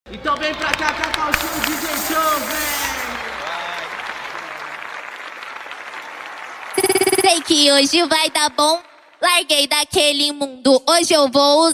Então vem pra cá, Cacau Show, DJ Show, vem! Sei que hoje vai dar bom. Larguei daquele mundo, hoje eu vou usar.